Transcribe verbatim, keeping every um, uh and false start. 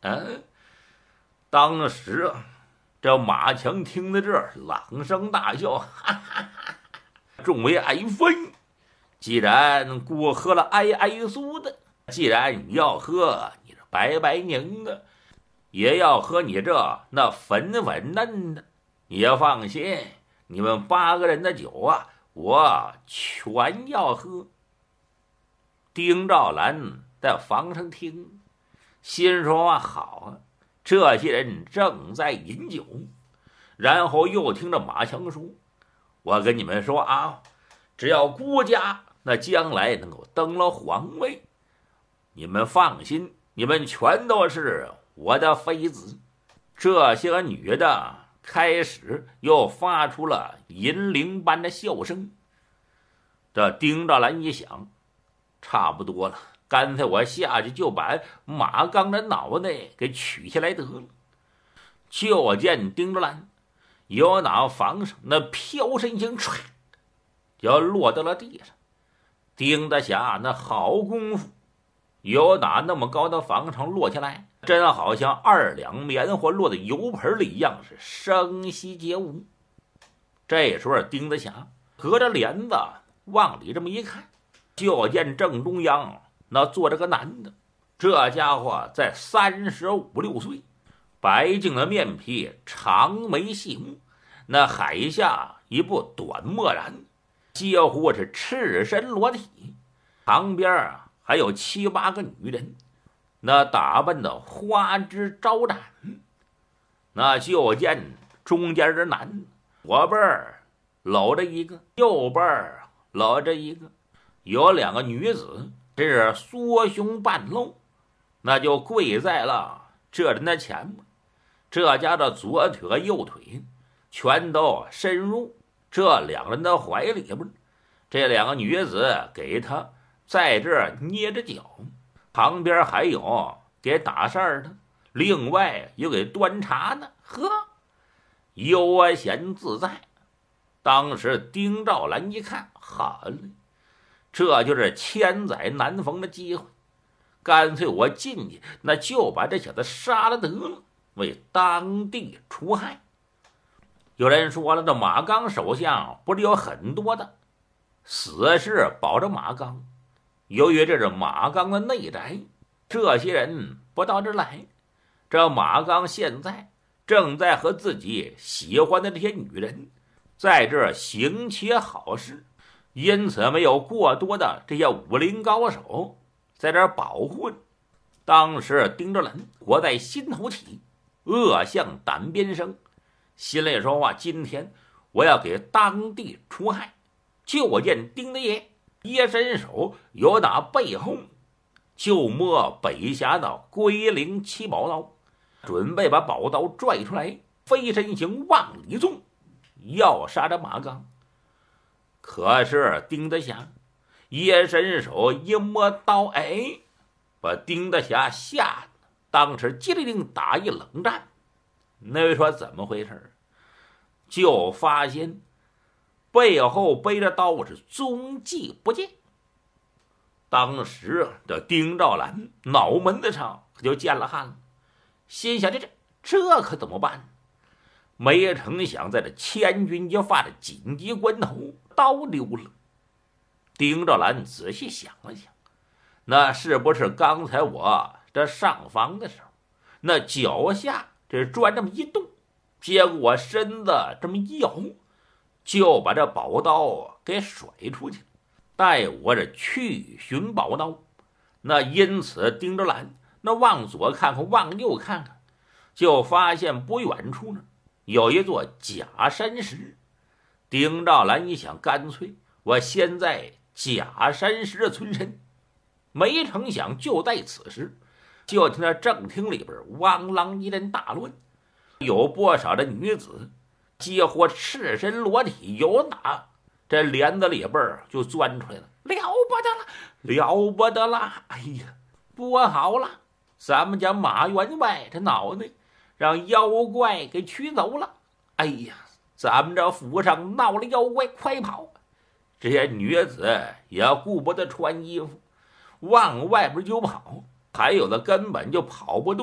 嗯，当时这马强听到这儿，朗声大笑，哈哈哈！众位爱妃，既然过喝了哀哀酥的，既然你要喝你这白白宁的，也要喝你这那粉粉嫩的。你放心，你们八个人的酒啊，我全要喝。丁兆兰在房上听，心说啊，好啊，这些人正在饮酒。然后又听着马强说，我跟你们说啊，只要孤家那将来能够登了皇位，你们放心，你们全都是我的妃子。这些个女的开始又发出了银铃般的笑声。这丁兆兰一想，差不多了，干脆我下去就把马刚的脑袋给取下来得了。就见丁兆兰由那房上那飘身形唰就落到了地上。丁大侠那好功夫，由打那么高的房上落下来，真好像二两棉花落在油盆里一样，是声息皆无。这时候丁大侠隔着帘子往里这么一看，就见正中央那坐着个男的，这家伙在三十五六岁，白净的面皮，长眉细目，那海下一部短墨髯，几乎是赤身裸体。旁边啊还有七八个女人，那打扮的花枝招展。那就见中间的男的左边搂着一个，右边搂着一个，有两个女子这是缩胸半露，那就跪在了这人的前面。这家的左腿和右腿全都深入这两人的怀里边。这两个女子给他在这儿捏着脚，旁边还有给打扇的，另外又给端茶呢，呵，悠闲自在。当时丁兆兰一看，好了，这就是千载难逢的机会，干脆我进去，那就把这小子杀了得了，为当地除害。有人说了，这马刚手下不是有很多的死士保着马刚，由于这是马刚的内宅，这些人不到这来。这马刚现在正在和自己喜欢的这些女人在这行其好事，因此没有过多的这些武林高手在这保护。当时丁兆兰活在心头起，恶向胆边生，心里说话，今天我要给当地除害。就见丁大爷一伸手，由打背后就摸北峡的龟灵七宝刀，准备把宝刀拽出来，飞身形往里纵，要杀着马刚。可是丁大侠一伸手一摸刀，哎，把丁大侠吓得当时机灵打一冷战。那位说怎么回事？就发现背后背着刀是踪迹不见。当时这丁兆兰脑门子上可就见了汗了，心想这这这可怎么办？没成想在这千钧一发的紧急关头，刀溜了。丁兆兰仔细想了想，那是不是刚才我这上房的时候，那脚下这砖这么一动，结果我身子这么一摇，就把这宝刀给甩出去了，待我这去寻宝刀。那因此丁兆兰那往左看看往右看看，就发现不远处呢有一座假山石。丁兆兰一想，干脆我先在假山石的存身。没成想就在此时，就听到正厅里边汪啷一阵大乱，有不少的女子几乎赤身裸体，有哪这帘子里边就钻出来了。了不得了，了不得了！哎呀，不好了，咱们家马员外这脑袋让妖怪给取走了。哎呀，咱们这府上闹了妖怪，快跑！这些女子也顾不得穿衣服，往外边就跑，还有的根本就跑不动。